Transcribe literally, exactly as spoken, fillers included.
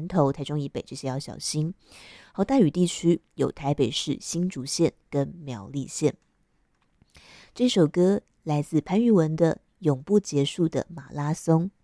南投、台中以北这些要小心。好，大雨地区有台北市新竹县跟苗栗县。这首歌来自潘玉文的《永不结束的马拉松》。